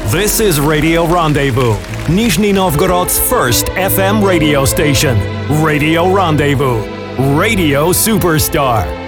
This is Radio Rendezvous, Nizhny Novgorod's first FM radio station. Radio Rendezvous, Radio Superstar.